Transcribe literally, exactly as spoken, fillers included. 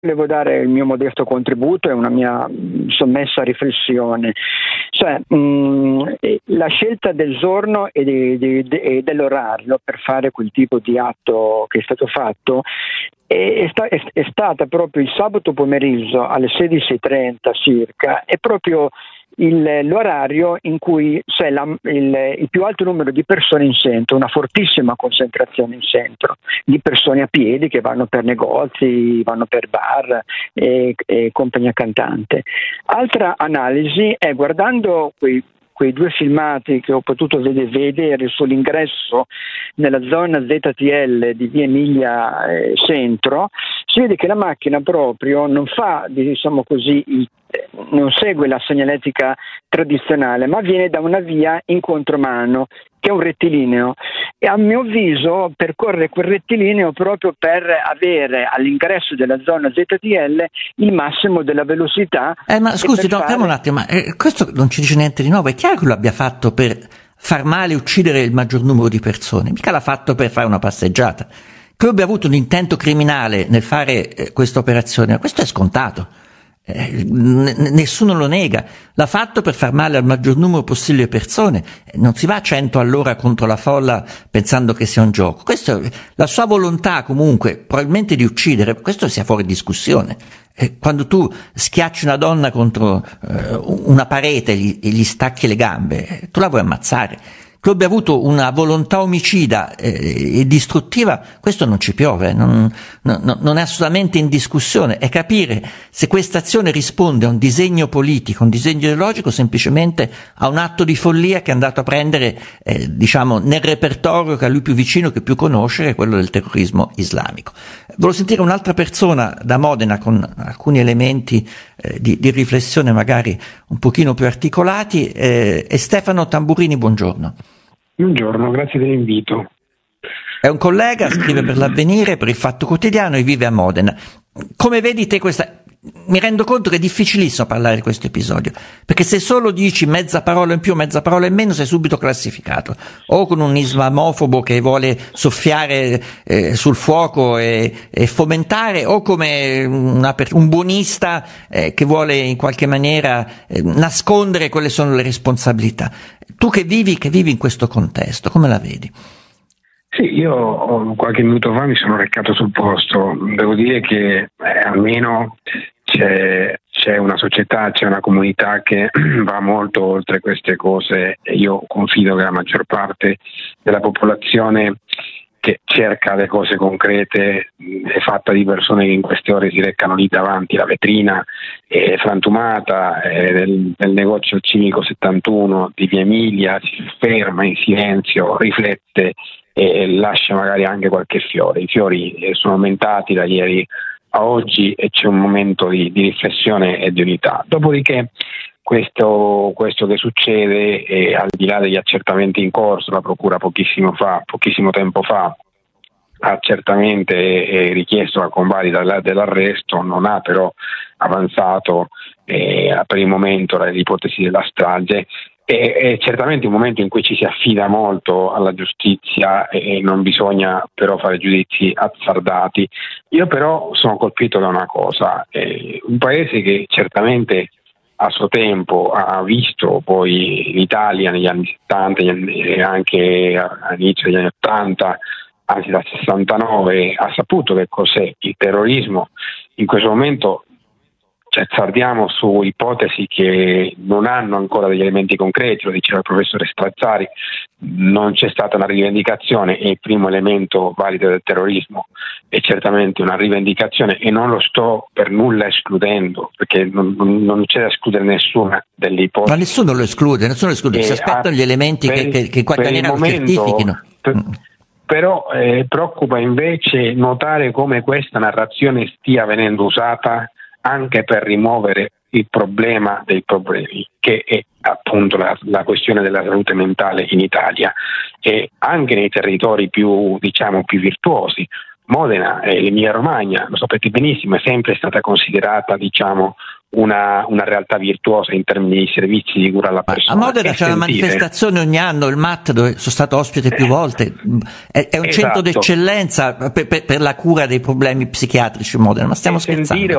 Volevo dare il mio modesto contributo e una mia sommessa riflessione. Cioè, mh, la scelta del giorno e, di, di, di, e dell'orario per fare quel tipo di atto che è stato fatto è, è, sta, è, è stata proprio il sabato pomeriggio alle sedici e trenta circa, è proprio il, l'orario in cui c'è la, il, il più alto numero di persone in centro, una fortissima concentrazione in centro, di persone a piedi che vanno per negozi, vanno per bar e, e compagnia cantante. Altra analisi è, guardando quei quei due filmati che ho potuto vedere sull'ingresso nella zona Z T L di via Emilia eh, Centro, si vede che la macchina proprio non fa, diciamo così, il, non segue la segnaletica tradizionale, ma viene da una via in contromano, che è un rettilineo, e a mio avviso percorre quel rettilineo proprio per avere all'ingresso della zona Z T L il massimo della velocità. Eh, ma scusi, no, fare... fermo un attimo, ma eh, questo non ci dice niente di nuovo. È chiaro che lo abbia fatto per far male e uccidere il maggior numero di persone, mica l'ha fatto per fare una passeggiata. Che abbia avuto un intento criminale nel fare eh, questa operazione, questo è scontato. Eh, n- nessuno lo nega, l'ha fatto per far male al maggior numero possibile di persone, non si va a cento all'ora contro la folla pensando che sia un gioco. Questo, la sua volontà comunque probabilmente di uccidere, questo sia fuori discussione. Eh, quando tu schiacci una donna contro eh, una parete e gli, e gli stacchi le gambe, tu la vuoi ammazzare. Che abbia avuto una volontà omicida eh, e distruttiva, questo non ci piove, non, non, non è assolutamente in discussione. È capire se questa azione risponde a un disegno politico, un disegno ideologico, semplicemente a un atto di follia che è andato a prendere, eh, diciamo, nel repertorio che a lui più vicino, che più conosce, che è quello del terrorismo islamico. Volevo sentire un'altra persona da Modena con alcuni elementi eh, di, di riflessione magari un pochino più articolati. Eh, e Stefano Tamburini, buongiorno. Buongiorno, grazie dell'invito. È un collega, scrive per l'Avvenire, per il Fatto Quotidiano e vive a Modena. Come vedi te questa... Mi rendo conto che è difficilissimo parlare di questo episodio, perché se solo dici mezza parola in più, mezza parola in meno, sei subito classificato, o con un islamofobo che vuole soffiare eh, sul fuoco e, e fomentare, o come una, un buonista eh, che vuole in qualche maniera eh, nascondere quelle sono le responsabilità. Tu che vivi, che vivi in questo contesto, come la vedi? Sì, io qualche minuto fa mi sono recato sul posto. Devo dire che eh, almeno c'è, c'è una società, c'è una comunità che va molto oltre queste cose, e io confido che la maggior parte della popolazione che cerca le cose concrete è fatta di persone che in queste ore si recano lì davanti alla vetrina eh, frantumata eh, del, del negozio Cinico settantuno di via Emilia, si ferma in silenzio, riflette e lascia magari anche qualche fiore. I fiori sono aumentati da ieri a oggi e c'è un momento di, di riflessione e di unità. Dopodiché questo, questo che succede, eh, al di là degli accertamenti in corso, la procura pochissimo fa, pochissimo tempo fa ha certamente eh, richiesto la convalida dell'arresto, non ha però avanzato eh, per il momento l'ipotesi della strage. È certamente un momento in cui ci si affida molto alla giustizia e non bisogna però fare giudizi azzardati. Io però sono colpito da una cosa, eh, un paese che certamente a suo tempo ha visto poi l'Italia negli anni settanta e anche all'inizio degli anni ottanta, anzi dal sessantanove, ha saputo che cos'è il terrorismo. In questo momento cioè zardiamo su ipotesi che non hanno ancora degli elementi concreti, lo diceva il professore Strazzari, non c'è stata una rivendicazione e il primo elemento valido del terrorismo è certamente una rivendicazione, e non lo sto per nulla escludendo, perché non, non c'è da escludere nessuna delle ipotesi. Ma nessuno lo esclude, nessuno lo esclude, si aspettano gli elementi per, che, che, che in qualche maniera lo momento, certifichino. Per, però eh, preoccupa invece notare come questa narrazione stia venendo usata anche per rimuovere il problema dei problemi, che è appunto la, la questione della salute mentale in Italia, e anche nei territori più, diciamo, più virtuosi. Modena e l'Emilia Romagna, lo sapete benissimo, è sempre stata considerata, diciamo, una, una realtà virtuosa in termini di servizi di cura alla persona. A Modena c'è una manifestazione ogni anno, il M A T, dove sono stato ospite più volte, è, è un esatto. centro d'eccellenza per, per, per la cura dei problemi psichiatrici in Modena, ma stiamo e scherzando. Sentire